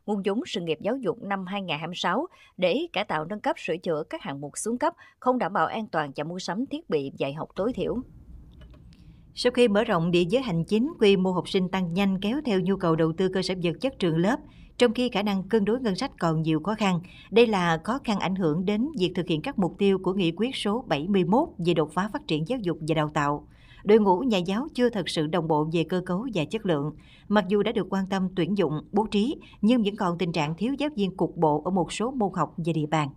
nguồn vốn sự nghiệp giáo dục năm 2026 để cải tạo nâng cấp sửa chữa các hạng mục xuống cấp, không đảm bảo an toàn và mua sắm thiết bị dạy học tối thiểu. Sau khi mở rộng địa giới hành chính, quy mô học sinh tăng nhanh kéo theo nhu cầu đầu tư cơ sở vật chất trường lớp, trong khi khả năng cân đối ngân sách còn nhiều khó khăn. Đây là khó khăn ảnh hưởng đến việc thực hiện các mục tiêu của nghị quyết số 71 về đột phá phát triển giáo dục và đào tạo. Đội ngũ nhà giáo chưa thật sự đồng bộ về cơ cấu và chất lượng. Mặc dù đã được quan tâm tuyển dụng, bố trí, nhưng vẫn còn tình trạng thiếu giáo viên cục bộ ở một số môn học và địa bàn.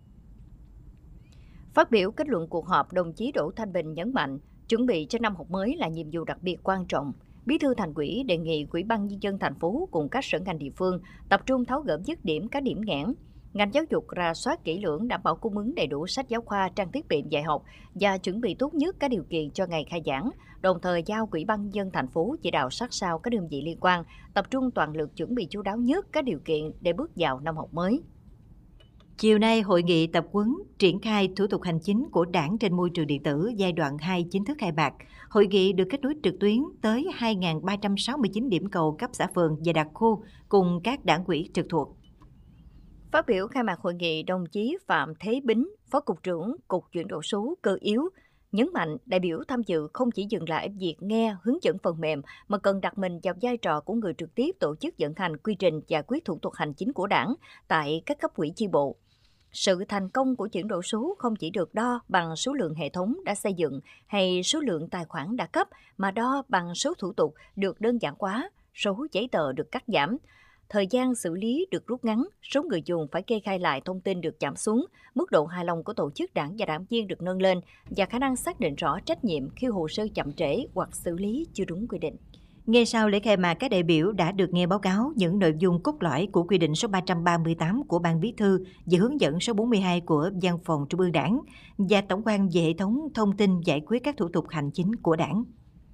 Phát biểu kết luận cuộc họp, đồng chí Đỗ Thanh Bình nhấn mạnh, chuẩn bị cho năm học mới là nhiệm vụ đặc biệt quan trọng. Bí thư Thành ủy đề nghị Ủy ban Nhân dân thành phố cùng các sở ngành địa phương tập trung tháo gỡ dứt điểm các điểm nghẽn. Ngành giáo dục rà soát kỹ lưỡng đảm bảo cung ứng đầy đủ sách giáo khoa, trang thiết bị dạy học và chuẩn bị tốt nhất các điều kiện cho ngày khai giảng. Đồng thời giao Ủy ban Nhân dân thành phố chỉ đạo sát sao các đơn vị liên quan tập trung toàn lực chuẩn bị chu đáo nhất các điều kiện để bước vào năm học mới. Chiều nay, hội nghị tập huấn triển khai thủ tục hành chính của Đảng trên môi trường điện tử giai đoạn 2 chính thức khai mạc. Hội nghị được kết nối trực tuyến tới 2.369 điểm cầu cấp xã phường và đặc khu cùng các đảng ủy trực thuộc. Phát biểu khai mạc hội nghị, đồng chí Phạm Thế Bính, Phó Cục trưởng Cục chuyển đổi số cơ yếu, nhấn mạnh đại biểu tham dự không chỉ dừng lại ở việc nghe, hướng dẫn phần mềm mà cần đặt mình vào vai trò của người trực tiếp tổ chức vận hành quy trình giải quyết thủ tục hành chính của Đảng tại các cấp ủy chi bộ. Sự thành công của chuyển đổi số không chỉ được đo bằng số lượng hệ thống đã xây dựng hay số lượng tài khoản đã cấp, mà đo bằng số thủ tục được đơn giản hóa, số giấy tờ được cắt giảm, thời gian xử lý được rút ngắn, số người dùng phải kê khai lại thông tin được giảm xuống, mức độ hài lòng của tổ chức đảng và đảng viên được nâng lên và khả năng xác định rõ trách nhiệm khi hồ sơ chậm trễ hoặc xử lý chưa đúng quy định. Ngay sau lễ khai mạc, các đại biểu đã được nghe báo cáo những nội dung cốt lõi của quy định số 338 của Ban Bí thư về hướng dẫn số 42 của Văn phòng Trung ương Đảng và tổng quan về hệ thống thông tin giải quyết các thủ tục hành chính của Đảng.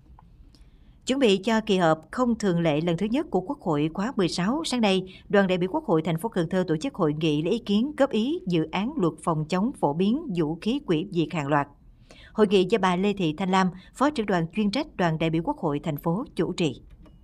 Chuẩn bị cho kỳ họp không thường lệ lần thứ nhất của Quốc hội khóa 16, sáng nay, đoàn đại biểu Quốc hội thành phố Cần Thơ tổ chức hội nghị lấy ý kiến góp ý dự án luật phòng chống phổ biến vũ khí hủy diệt hàng loạt. Hội nghị do bà Lê Thị Thanh Lam, Phó trưởng đoàn chuyên trách đoàn đại biểu Quốc hội thành phố chủ trì.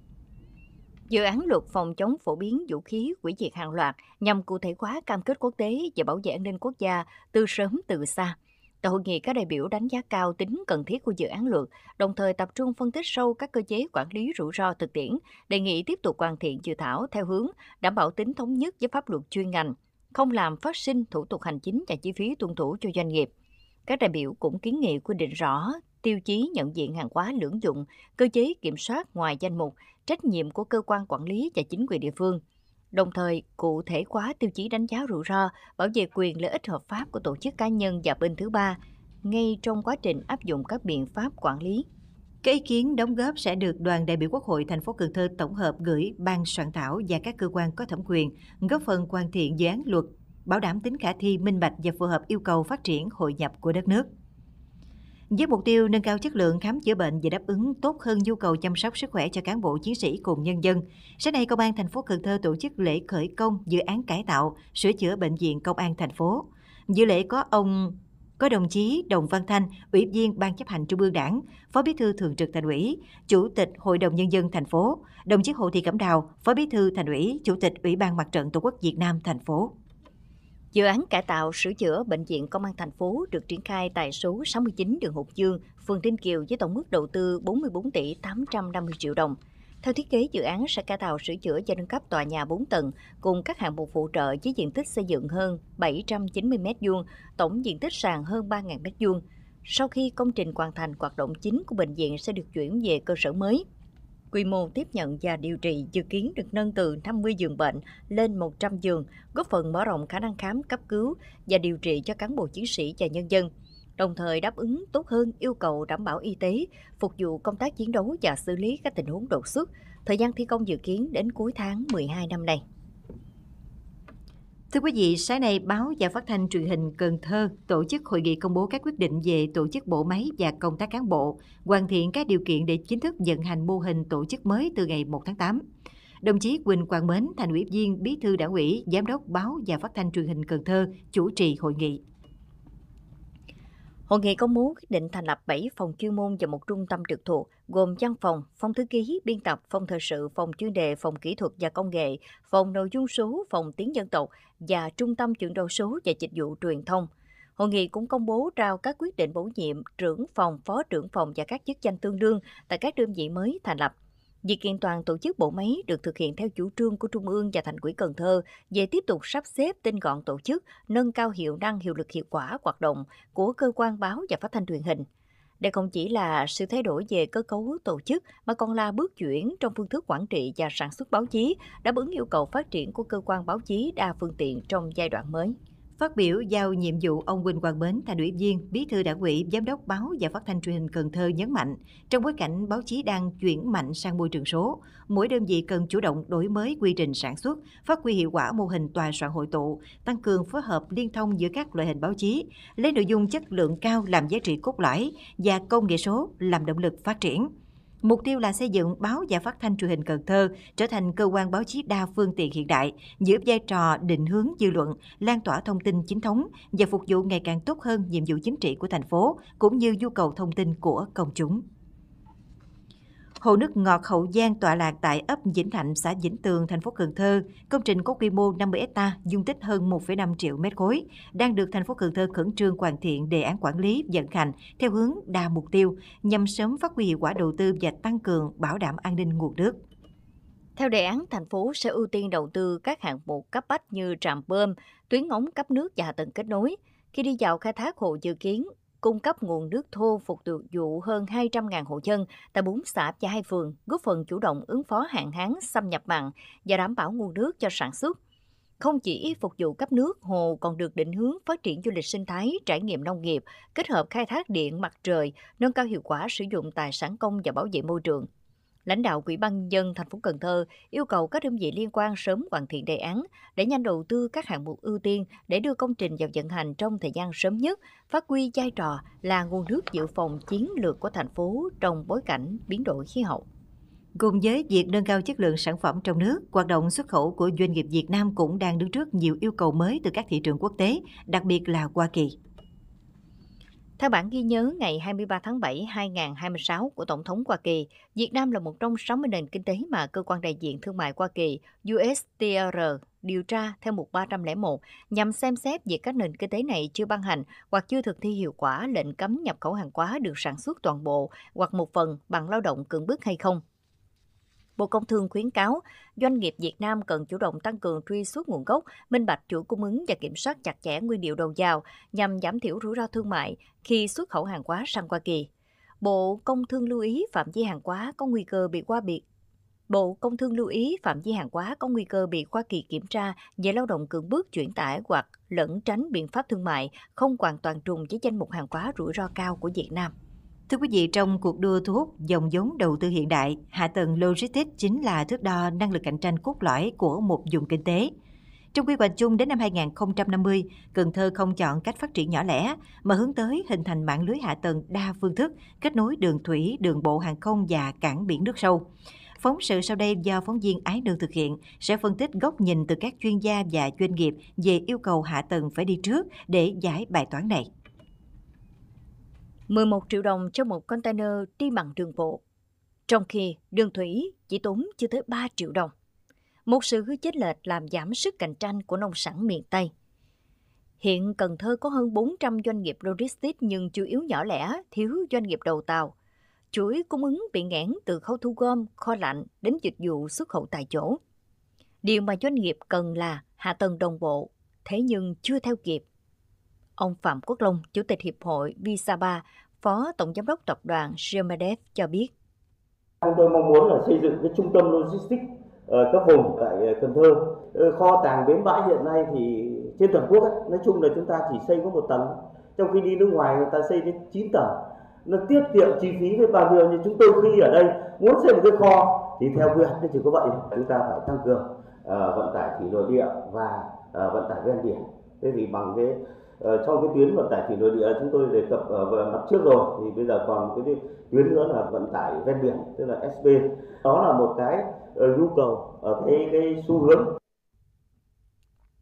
Dự án luật phòng chống phổ biến vũ khí hủy diệt hàng loạt nhằm cụ thể hóa cam kết quốc tế về bảo vệ an ninh quốc gia từ sớm từ xa. Tại hội nghị, các đại biểu đánh giá cao tính cần thiết của dự án luật, đồng thời tập trung phân tích sâu các cơ chế quản lý rủi ro thực tiễn, đề nghị tiếp tục hoàn thiện dự thảo theo hướng đảm bảo tính thống nhất với pháp luật chuyên ngành, không làm phát sinh thủ tục hành chính và chi phí tuân thủ cho doanh nghiệp. Các đại biểu cũng kiến nghị quy định rõ tiêu chí nhận diện hàng hóa lưỡng dụng, cơ chế kiểm soát ngoài danh mục, trách nhiệm của cơ quan quản lý và chính quyền địa phương. Đồng thời, cụ thể hóa tiêu chí đánh giá rủi ro, bảo vệ quyền lợi ích hợp pháp của tổ chức cá nhân và bên thứ ba, ngay trong quá trình áp dụng các biện pháp quản lý. Các ý kiến đóng góp sẽ được đoàn đại biểu Quốc hội thành phố Cần Thơ tổng hợp gửi ban soạn thảo và các cơ quan có thẩm quyền, góp phần hoàn thiện dự án luật, bảo đảm tính khả thi, minh bạch và phù hợp yêu cầu phát triển hội nhập của đất nước. Với mục tiêu nâng cao chất lượng khám chữa bệnh và đáp ứng tốt hơn nhu cầu chăm sóc sức khỏe cho cán bộ chiến sĩ cùng nhân dân, sáng nay Công an thành phố Cần Thơ tổ chức lễ khởi công dự án cải tạo, sửa chữa bệnh viện Công an thành phố. Dự lễ có đồng chí Đồng Văn Thanh, Ủy viên Ban chấp hành Trung ương Đảng, Phó Bí thư Thường trực Thành ủy, Chủ tịch Hội đồng Nhân dân thành phố, đồng chí Hồ Thị Cẩm Đào, Phó Bí thư Thành ủy, Chủ tịch Ủy ban Mặt trận Tổ quốc Việt Nam thành phố. Dự án cải tạo sửa chữa bệnh viện Công an thành phố được triển khai tại số 69 đường Hùng Dương, phường Ninh Kiều với tổng mức đầu tư 44 tỷ 850 triệu đồng. Theo thiết kế, dự án sẽ cải tạo sửa chữa và nâng cấp tòa nhà 4 tầng cùng các hạng mục phụ trợ với diện tích xây dựng hơn 790 m², tổng diện tích sàn hơn 3.000 m². Sau khi công trình hoàn thành, hoạt động chính của bệnh viện sẽ được chuyển về cơ sở mới. Quy mô tiếp nhận và điều trị dự kiến được nâng từ 50 giường bệnh lên 100 giường, góp phần mở rộng khả năng khám cấp cứu và điều trị cho cán bộ chiến sĩ và nhân dân, đồng thời đáp ứng tốt hơn yêu cầu đảm bảo y tế, phục vụ công tác chiến đấu và xử lý các tình huống đột xuất. Thời gian thi công dự kiến đến cuối tháng 12 năm nay. Thưa quý vị, sáng nay Báo và Phát thanh Truyền hình Cần Thơ tổ chức hội nghị công bố các quyết định về tổ chức bộ máy và công tác cán bộ, hoàn thiện các điều kiện để chính thức vận hành mô hình tổ chức mới từ ngày 1 tháng 8. Đồng chí Quỳnh Quang Mến, Thành ủy viên, Bí thư Đảng ủy, Giám đốc Báo và Phát thanh Truyền hình Cần Thơ chủ trì hội nghị. Hội nghị công bố quyết định thành lập 7 phòng chuyên môn và một trung tâm trực thuộc, gồm văn phòng, phòng thư ký, biên tập, phòng thời sự, phòng chuyên đề, phòng kỹ thuật và công nghệ, phòng nội dung số, phòng tiếng dân tộc và trung tâm chuyển đổi số và dịch vụ truyền thông. Hội nghị cũng công bố trao các quyết định bổ nhiệm trưởng phòng, phó trưởng phòng và các chức danh tương đương tại các đơn vị mới thành lập. Việc kiện toàn tổ chức bộ máy được thực hiện theo chủ trương của Trung ương và Thành ủy Cần Thơ về tiếp tục sắp xếp tinh gọn tổ chức, nâng cao hiệu năng, hiệu lực hiệu quả hoạt động của cơ quan báo và phát thanh truyền hình. Đây không chỉ là sự thay đổi về cơ cấu tổ chức mà còn là bước chuyển trong phương thức quản trị và sản xuất báo chí, đáp ứng yêu cầu phát triển của cơ quan báo chí đa phương tiện trong giai đoạn mới. Phát biểu giao nhiệm vụ, ông Huỳnh Quang Bến, Thành ủy viên, Bí thư Đảng ủy, Giám đốc Báo và Phát thanh Truyền hình Cần Thơ nhấn mạnh, trong bối cảnh báo chí đang chuyển mạnh sang môi trường số, mỗi đơn vị cần chủ động đổi mới quy trình sản xuất, phát huy hiệu quả mô hình tòa soạn hội tụ, tăng cường phối hợp liên thông giữa các loại hình báo chí, lấy nội dung chất lượng cao làm giá trị cốt lõi và công nghệ số làm động lực phát triển. Mục tiêu là xây dựng Báo và Phát thanh Truyền hình Cần Thơ trở thành cơ quan báo chí đa phương tiện hiện đại, giữ vai trò định hướng dư luận, lan tỏa thông tin chính thống và phục vụ ngày càng tốt hơn nhiệm vụ chính trị của thành phố cũng như nhu cầu thông tin của công chúng. Hồ nước ngọt Hậu Giang tọa lạc tại ấp Vĩnh Thạnh, xã Vĩnh Tường, thành phố Cần Thơ, công trình có quy mô 50 ha, dung tích hơn 1,5 triệu mét khối, đang được thành phố Cần Thơ khẩn trương hoàn thiện đề án quản lý vận hành theo hướng đa mục tiêu nhằm sớm phát huy hiệu quả đầu tư và tăng cường bảo đảm an ninh nguồn nước. Theo đề án, thành phố sẽ ưu tiên đầu tư các hạng mục cấp bách như trạm bơm, tuyến ống cấp nước và hạ tầng kết nối. Khi đi vào khai thác, hồ dự kiến cung cấp nguồn nước thô phục vụ hơn 200.000 hộ dân tại 4 xã và 2 phường, góp phần chủ động ứng phó hạn hán, xâm nhập mặn và đảm bảo nguồn nước cho sản xuất. Không chỉ phục vụ cấp nước, hồ còn được định hướng phát triển du lịch sinh thái, trải nghiệm nông nghiệp, kết hợp khai thác điện mặt trời, nâng cao hiệu quả sử dụng tài sản công và bảo vệ môi trường. Lãnh đạo Ủy ban nhân dân thành phố Cần Thơ yêu cầu các đơn vị liên quan sớm hoàn thiện đề án, đẩy nhanh đầu tư các hạng mục ưu tiên để đưa công trình vào vận hành trong thời gian sớm nhất, phát huy vai trò là nguồn nước dự phòng chiến lược của thành phố trong bối cảnh biến đổi khí hậu. Cùng với việc nâng cao chất lượng sản phẩm trong nước, hoạt động xuất khẩu của doanh nghiệp Việt Nam cũng đang đứng trước nhiều yêu cầu mới từ các thị trường quốc tế, đặc biệt là Hoa Kỳ. Theo bản ghi nhớ ngày 23 tháng 7 2026 của Tổng thống Hoa Kỳ, Việt Nam là một trong 60 nền kinh tế mà Cơ quan Đại diện Thương mại Hoa Kỳ USTR điều tra theo mục 301 nhằm xem xét việc các nền kinh tế này chưa ban hành hoặc chưa thực thi hiệu quả lệnh cấm nhập khẩu hàng hóa được sản xuất toàn bộ hoặc một phần bằng lao động cưỡng bức hay không. Bộ Công Thương khuyến cáo doanh nghiệp Việt Nam cần chủ động tăng cường truy xuất nguồn gốc, minh bạch chuỗi cung ứng và kiểm soát chặt chẽ nguyên liệu đầu vào nhằm giảm thiểu rủi ro thương mại khi xuất khẩu hàng hóa sang Hoa Kỳ. Bộ Công Thương lưu ý phạm vi hàng hóa có nguy cơ bị Hoa Kỳ kiểm tra về lao động cưỡng bức, chuyển tải hoặc lẩn tránh biện pháp thương mại không hoàn toàn trùng với danh mục hàng hóa rủi ro cao của Việt Nam. Thưa quý vị, trong cuộc đua thu hút dòng vốn đầu tư hiện đại, hạ tầng logistics chính là thước đo năng lực cạnh tranh cốt lõi của một vùng kinh tế. Trong quy hoạch chung đến năm 2050, Cần Thơ không chọn cách phát triển nhỏ lẻ mà hướng tới hình thành mạng lưới hạ tầng đa phương thức, kết nối đường thủy, đường bộ, hàng không và cảng biển nước sâu. Phóng sự sau đây do phóng viên Ái Nương thực hiện sẽ phân tích góc nhìn từ các chuyên gia và doanh nghiệp về yêu cầu hạ tầng phải đi trước để giải bài toán này. 11 triệu đồng cho một container đi bằng đường bộ, trong khi đường thủy chỉ tốn chưa tới 3 triệu đồng. Một sự chênh lệch làm giảm sức cạnh tranh của nông sản miền Tây. Hiện Cần Thơ có hơn 400 doanh nghiệp logistics nhưng chủ yếu nhỏ lẻ, thiếu doanh nghiệp đầu tàu. Chuỗi cung ứng bị nghẽn từ khâu thu gom, kho lạnh đến dịch vụ xuất khẩu tại chỗ. Điều mà doanh nghiệp cần là hạ tầng đồng bộ, thế nhưng chưa theo kịp. Ông Phạm Quốc Long, Chủ tịch Hiệp hội Visaba, Phó Tổng Giám đốc Tập đoàn Geomedev cho biết. Chúng tôi mong muốn là xây dựng cái trung tâm logistics cấp vùng tại Cần Thơ. Kho tàng bến bãi hiện nay thì trên toàn quốc ấy, nói chung là chúng ta chỉ xây có 1 tầng, trong khi đi nước ngoài người ta xây đến 9 tầng. Nó tiết kiệm chi phí với bao nhiêu, nhưng chúng tôi khi ở đây muốn xây một cái kho thì theo quy hoạch nó chỉ có vậy. Chúng ta phải tăng cường vận tải thủy nội địa và vận tải ven biển. Thế thì bằng cái trong cái tuyến vận tải thủy nội địa chúng tôi đề cập ở mặt trước rồi, thì bây giờ còn cái tuyến nữa là vận tải ven biển, tức là SP. Đó là một cái nhu cầu ở cái xu hướng.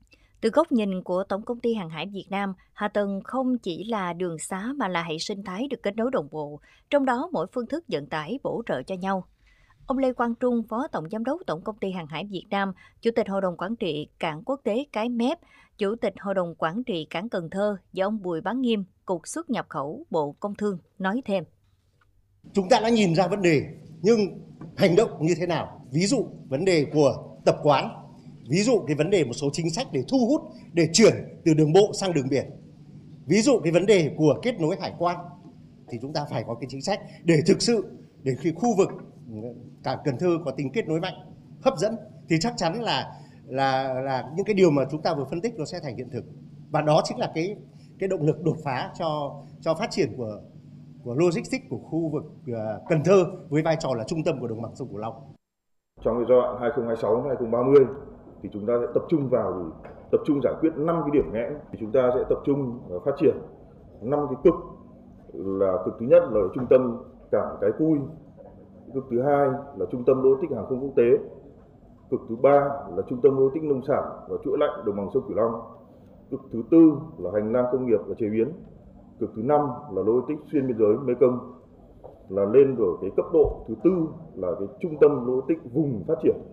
Từ góc nhìn của Tổng công ty Hàng hải Việt Nam, hạ tầng không chỉ là đường xá mà là hệ sinh thái được kết nối đồng bộ, trong đó mỗi phương thức vận tải bổ trợ cho nhau. Ông Lê Quang Trung, Phó Tổng Giám đốc Tổng công ty Hàng hải Việt Nam, Chủ tịch Hội đồng Quản trị Cảng Quốc tế Cái Mép, Chủ tịch Hội đồng Quản trị Cảng Cần Thơ và ông Bùi Bá Nghiêm, Cục Xuất nhập khẩu Bộ Công Thương nói thêm. Chúng ta đã nhìn ra vấn đề, nhưng hành động như thế nào? Ví dụ vấn đề của tập quán, ví dụ cái vấn đề một số chính sách để thu hút, để chuyển từ đường bộ sang đường biển. Ví dụ cái vấn đề của kết nối hải quan thì chúng ta phải có cái chính sách để thực sự để khi khu vực cảng Cần Thơ có tính kết nối mạnh, hấp dẫn thì chắc chắn là những cái điều mà chúng ta vừa phân tích nó sẽ thành hiện thực. Và đó chính là cái động lực đột phá cho phát triển của logistics của khu vực Cần Thơ với vai trò là trung tâm của đồng bằng sông Cửu Long. Trong cái giai đoạn 2026 đến 2030 thì chúng ta sẽ tập trung giải quyết 5 cái điểm nghẽn. Thì chúng ta sẽ tập trung phát triển 5 cái cực, là cực thứ nhất là trung tâm cảng Cái Cui, cực thứ hai là trung tâm logistics hàng không quốc tế, cực thứ ba là trung tâm logistics nông sản và chuỗi lạnh đồng bằng sông Cửu Long, cực thứ tư là hành lang công nghiệp và chế biến, cực thứ năm là logistics xuyên biên giới Mekong, là lên ở cái cấp độ thứ tư là cái trung tâm logistics vùng phát triển.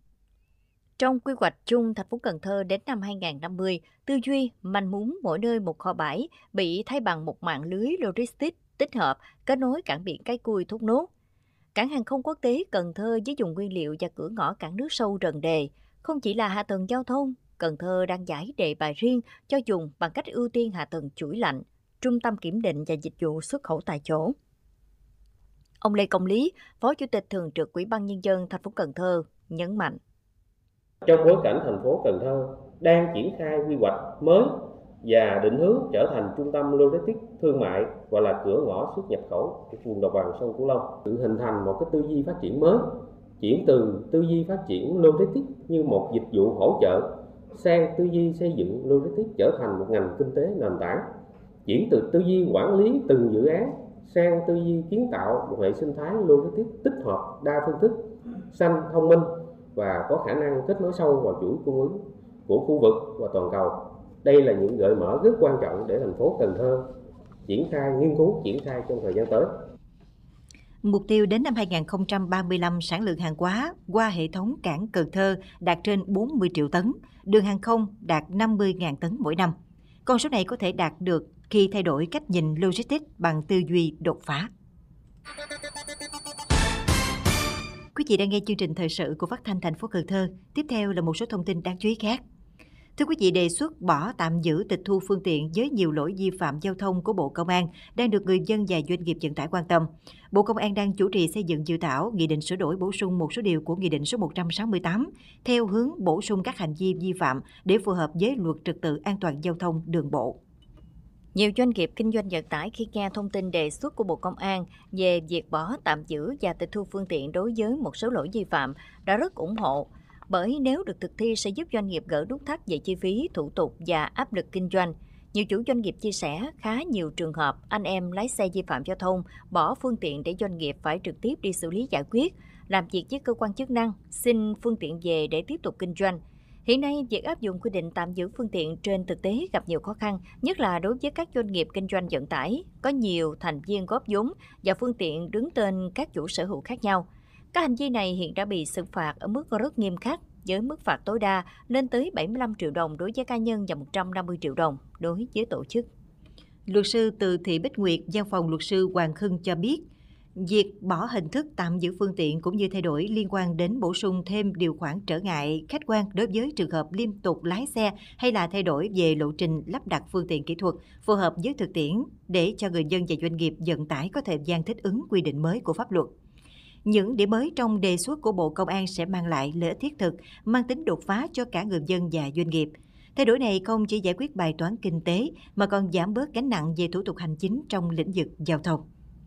Trong quy hoạch chung thành phố Cần Thơ đến năm 2050, tư duy manh muốn mỗi nơi một kho bãi bị thay bằng một mạng lưới logistics tích hợp kết nối cảng biển Cái Cui Thốt Nốt. Cảng hàng không quốc tế Cần Thơ với vùng nguyên liệu và cửa ngõ cảng nước sâu Rần Đề không chỉ là hạ tầng giao thông, Cần Thơ đang giải đề bài riêng cho vùng bằng cách ưu tiên hạ tầng chuỗi lạnh, trung tâm kiểm định và dịch vụ xuất khẩu tại chỗ. Ông Lê Công Lý, Phó Chủ tịch Thường trực Ủy ban Nhân dân thành phố Cần Thơ nhấn mạnh. Trong bối cảnh thành phố Cần Thơ đang triển khai quy hoạch mới và định hướng trở thành trung tâm logistics thương mại và là cửa ngõ xuất nhập khẩu của vùng đồng bằng sông Cửu Long, tự hình thành một cái tư duy phát triển mới, chuyển từ tư duy phát triển logistics như một dịch vụ hỗ trợ sang tư duy xây dựng logistics trở thành một ngành kinh tế nền tảng, chuyển từ tư duy quản lý từng dự án sang tư duy kiến tạo một hệ sinh thái logistics tích hợp đa phương thức, xanh, thông minh và có khả năng kết nối sâu vào chuỗi cung ứng của khu vực và toàn cầu. Đây là những gợi mở rất quan trọng để thành phố Cần Thơ nghiên cứu triển khai trong thời gian tới. Mục tiêu đến năm 2035 sản lượng hàng hóa qua hệ thống cảng Cần Thơ đạt trên 40 triệu tấn, đường hàng không đạt 50.000 tấn mỗi năm. Con số này có thể đạt được khi thay đổi cách nhìn logistics bằng tư duy đột phá. Quý vị đang nghe chương trình thời sự của Phát thanh thành phố Cần Thơ. Tiếp theo là một số thông tin đáng chú ý khác. Thưa quý vị, đề xuất bỏ tạm giữ tịch thu phương tiện với nhiều lỗi vi phạm giao thông của Bộ Công an đang được người dân và doanh nghiệp vận tải quan tâm. Bộ Công an đang chủ trì xây dựng dự thảo nghị định sửa đổi bổ sung một số điều của Nghị định số 168 theo hướng bổ sung các hành vi vi phạm để phù hợp với Luật Trật tự an toàn giao thông đường bộ. Nhiều doanh nghiệp kinh doanh vận tải khi nghe thông tin đề xuất của Bộ Công an về việc bỏ tạm giữ và tịch thu phương tiện đối với một số lỗi vi phạm đã rất ủng hộ. Bởi nếu được thực thi sẽ giúp doanh nghiệp gỡ nút thắt về chi phí, thủ tục và áp lực kinh doanh. Nhiều chủ doanh nghiệp chia sẻ khá nhiều trường hợp anh em lái xe vi phạm giao thông bỏ phương tiện để doanh nghiệp phải trực tiếp đi xử lý giải quyết, làm việc với cơ quan chức năng, xin phương tiện về để tiếp tục kinh doanh. Hiện nay, việc áp dụng quy định tạm giữ phương tiện trên thực tế gặp nhiều khó khăn, nhất là đối với các doanh nghiệp kinh doanh vận tải, có nhiều thành viên góp vốn và phương tiện đứng tên các chủ sở hữu khác nhau. Các hành vi này hiện đã bị xử phạt ở mức rất nghiêm khắc, với mức phạt tối đa lên tới 75 triệu đồng đối với cá nhân và 150 triệu đồng đối với tổ chức. Luật sư Từ Thị Bích Nguyệt, Văn phòng Luật sư Hoàng Hưng cho biết, việc bỏ hình thức tạm giữ phương tiện cũng như thay đổi liên quan đến bổ sung thêm điều khoản trở ngại khách quan đối với trường hợp liên tục lái xe hay là thay đổi về lộ trình lắp đặt phương tiện kỹ thuật phù hợp với thực tiễn để cho người dân và doanh nghiệp vận tải có thời gian thích ứng quy định mới của pháp luật. Những điểm mới trong đề xuất của Bộ Công an sẽ mang lại lợi ích thiết thực, mang tính đột phá cho cả người dân và doanh nghiệp. Thay đổi này không chỉ giải quyết bài toán kinh tế mà còn giảm bớt gánh nặng về thủ tục hành chính trong lĩnh vực giao thông.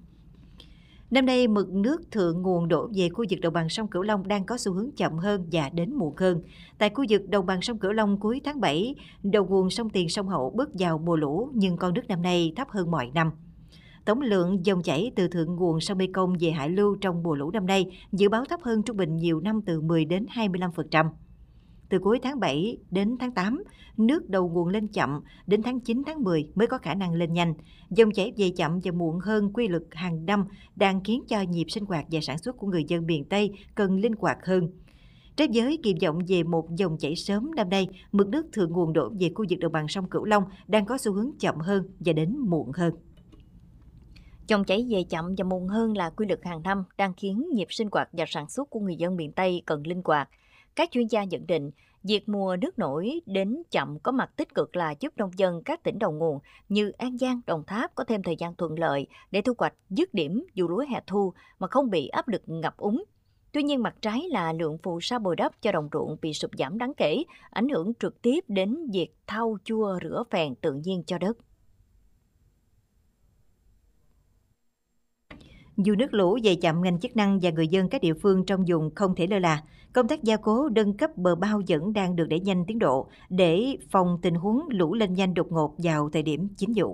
Năm nay, mực nước thượng nguồn đổ về khu vực đồng bằng sông Cửu Long đang có xu hướng chậm hơn và đến muộn hơn. Tại khu vực đồng bằng sông Cửu Long cuối tháng 7, đầu nguồn sông Tiền sông Hậu bước vào mùa lũ nhưng con nước năm nay thấp hơn mọi năm. Tổng lượng dòng chảy từ thượng nguồn sông Mekong về hạ lưu trong mùa lũ năm nay dự báo thấp hơn trung bình nhiều năm từ 10 đến 25%. từ cuối tháng 7 đến tháng 8, nước đầu nguồn lên chậm, đến tháng 9, tháng 10 mới có khả năng lên nhanh. Dòng chảy về chậm và muộn hơn quy luật hàng năm đang khiến cho nhịp sinh hoạt và sản xuất của người dân miền Tây cần linh hoạt hơn. Trái với kỳ vọng về một dòng chảy sớm năm nay, mực nước thượng nguồn đổ về khu vực đồng bằng sông Cửu Long đang có xu hướng chậm hơn và đến muộn hơn. Dòng chảy về chậm và muộn hơn là quy luật hàng năm đang khiến nhịp sinh hoạt và sản xuất của người dân miền Tây cần linh hoạt. Các chuyên gia nhận định, việc mùa nước nổi đến chậm có mặt tích cực là giúp nông dân các tỉnh đầu nguồn như An Giang, Đồng Tháp có thêm thời gian thuận lợi để thu hoạch dứt điểm vụ lúa hè thu mà không bị áp lực ngập úng. Tuy nhiên, mặt trái là lượng phù sa bồi đắp cho đồng ruộng bị sụt giảm đáng kể, ảnh hưởng trực tiếp đến việc thau chua rửa phèn tự nhiên cho đất. Dù nước lũ về chậm, ngành chức năng và người dân các địa phương trong vùng không thể lơ là. Công tác gia cố, nâng cấp bờ bao vẫn đang được đẩy nhanh tiến độ để phòng tình huống lũ lên nhanh đột ngột vào thời điểm chính vụ.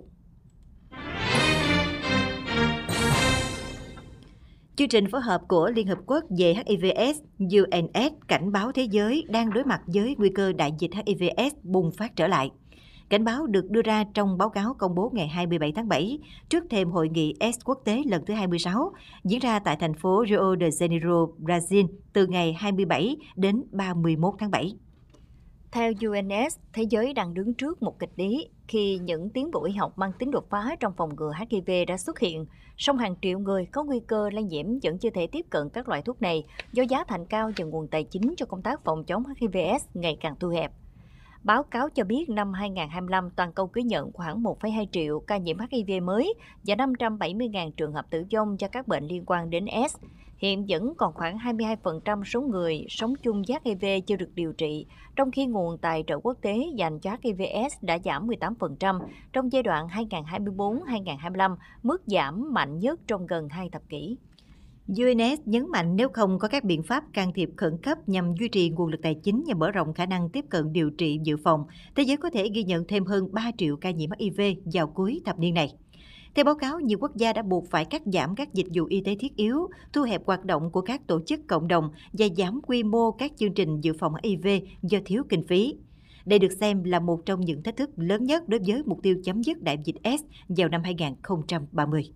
Chương trình phối hợp của Liên Hợp Quốc về HIV/AIDS UNAIDS cảnh báo thế giới đang đối mặt với nguy cơ đại dịch HIV/AIDS bùng phát trở lại. Cảnh báo được đưa ra trong báo cáo công bố ngày 27 tháng 7 trước thềm hội nghị AIDS quốc tế lần thứ 26 diễn ra tại thành phố Rio de Janeiro, Brazil từ ngày 27 đến 31 tháng 7. Theo UNAIDS, thế giới đang đứng trước một kịch lý khi những tiến bộ y học mang tính đột phá trong phòng ngừa HIV đã xuất hiện, song hàng triệu người có nguy cơ lây nhiễm vẫn chưa thể tiếp cận các loại thuốc này do giá thành cao và nguồn tài chính cho công tác phòng chống HIV/AIDS ngày càng thu hẹp. Báo cáo cho biết năm 2025, toàn cầu ghi nhận khoảng 1,2 triệu ca nhiễm HIV mới và 570.000 trường hợp tử vong do các bệnh liên quan đến AIDS. Hiện vẫn còn khoảng 22% số người sống chung với HIV chưa được điều trị, trong khi nguồn tài trợ quốc tế dành cho HIV/AIDS đã giảm 18% trong giai đoạn 2024-2025, mức giảm mạnh nhất trong gần 2 thập kỷ. UNAIDS nhấn mạnh nếu không có các biện pháp can thiệp khẩn cấp nhằm duy trì nguồn lực tài chính và mở rộng khả năng tiếp cận điều trị dự phòng, thế giới có thể ghi nhận thêm hơn 3 triệu ca nhiễm HIV vào cuối thập niên này. Theo báo cáo, nhiều quốc gia đã buộc phải cắt giảm các dịch vụ y tế thiết yếu, thu hẹp hoạt động của các tổ chức cộng đồng và giảm quy mô các chương trình dự phòng HIV do thiếu kinh phí. Đây được xem là một trong những thách thức lớn nhất đối với mục tiêu chấm dứt đại dịch AIDS vào năm 2030.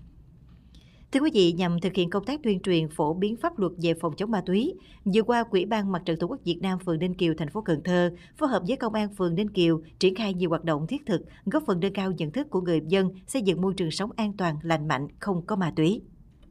Thưa quý vị, nhằm thực hiện công tác tuyên truyền phổ biến pháp luật về phòng chống ma túy, vừa qua Ủy ban Mặt trận Tổ quốc Việt Nam phường Ninh Kiều, thành phố Cần Thơ phối hợp với Công an phường Ninh Kiều triển khai nhiều hoạt động thiết thực, góp phần nâng cao nhận thức của người dân, xây dựng môi trường sống an toàn, lành mạnh, không có ma túy.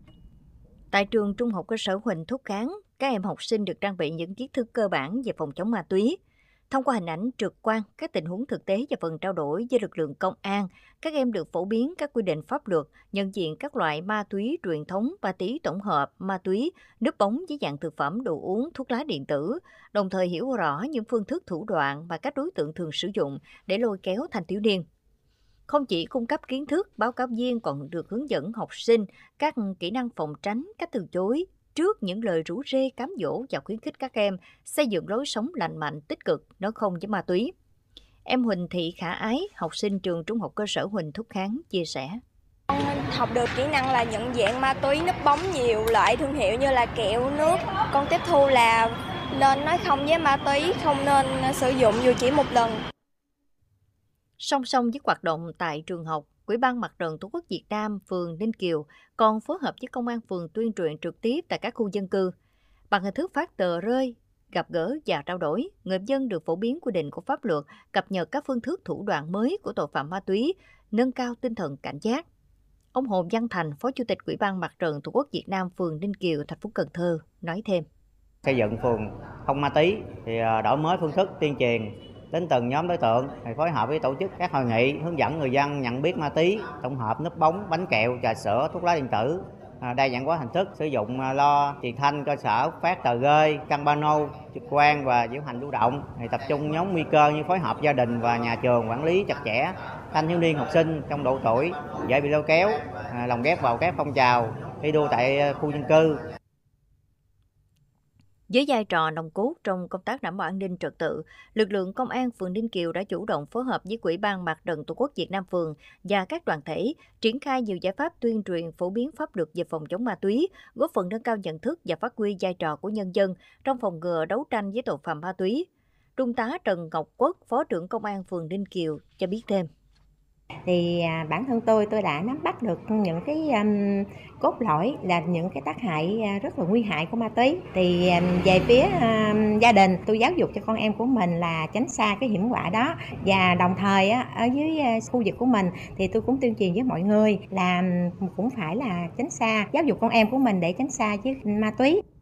Tại trường Trung học cơ sở Huỳnh Thúc Kháng, các em học sinh được trang bị những kiến thức cơ bản về phòng chống ma túy. Thông qua hình ảnh trực quan, các tình huống thực tế và phần trao đổi với lực lượng công an, các em được phổ biến các quy định pháp luật, nhận diện các loại ma túy truyền thống, ma túy tổng hợp, ma túy, núp bóng dưới dạng thực phẩm, đồ uống, thuốc lá điện tử, đồng thời hiểu rõ những phương thức thủ đoạn mà các đối tượng thường sử dụng để lôi kéo thanh thiếu niên. Không chỉ cung cấp kiến thức, báo cáo viên còn được hướng dẫn học sinh các kỹ năng phòng tránh, cách từ chối trước những lời rủ rê, cám dỗ và khuyến khích các em xây dựng lối sống lành mạnh, tích cực, nói không với ma túy. Em Huỳnh Thị Khả Ái, học sinh trường Trung học cơ sở Huỳnh Thúc Kháng chia sẻ. Học được kỹ năng là nhận dạng ma túy, núp bóng nhiều loại thương hiệu như là kẹo, nước. Con tiếp thu là nên nói không với ma túy, không nên sử dụng dù chỉ một lần. Song song với hoạt động tại trường học, Ủy ban Mặt trận Tổ quốc Việt Nam phường Ninh Kiều còn phối hợp với Công an phường tuyên truyền trực tiếp tại các khu dân cư. Bằng hình thức phát tờ rơi, gặp gỡ và trao đổi, người dân được phổ biến quy định của pháp luật, cập nhật các phương thức thủ đoạn mới của tội phạm ma túy, nâng cao tinh thần cảnh giác. Ông Hồ Văn Thành, Phó Chủ tịch Ủy ban Mặt trận Tổ quốc Việt Nam phường Ninh Kiều, thành phố Cần Thơ nói thêm. Xây dựng phường không ma túy thì đổi mới phương thức tuyên truyền đến từng nhóm đối tượng, phối hợp với tổ chức các hội nghị hướng dẫn người dân nhận biết ma túy, tổng hợp, núp bóng, bánh kẹo, trà sữa, thuốc lá điện tử, đa dạng hóa hình thức sử dụng lo truyền thanh cơ sở, phát tờ rơi, căng pano trực quan và diễu hành lưu động, tập trung nhóm nguy cơ như phối hợp gia đình và nhà trường quản lý chặt chẽ thanh thiếu niên học sinh trong độ tuổi dễ bị lôi kéo, lồng ghép vào các phong trào thi đua tại khu dân cư. Với vai trò nòng cốt trong công tác đảm bảo an ninh trật tự, lực lượng công an phường Ninh Kiều đã chủ động phối hợp với Ủy ban Mặt trận Tổ quốc Việt Nam phường và các đoàn thể triển khai nhiều giải pháp tuyên truyền phổ biến pháp luật về phòng chống ma túy, góp phần nâng cao nhận thức và phát huy vai trò của nhân dân trong phòng ngừa đấu tranh với tội phạm ma túy. Trung tá Trần Ngọc Quốc, Phó trưởng Công an phường Ninh Kiều cho biết thêm. Thì bản thân tôi đã nắm bắt được những cái cốt lõi là những cái tác hại rất là nguy hại của ma túy. Thì về phía gia đình, tôi giáo dục cho con em của mình là tránh xa cái hiểm họa đó, và đồng thời ở dưới khu vực của mình thì tôi cũng tuyên truyền với mọi người là cũng phải là tránh xa, giáo dục con em của mình để tránh xa với ma túy.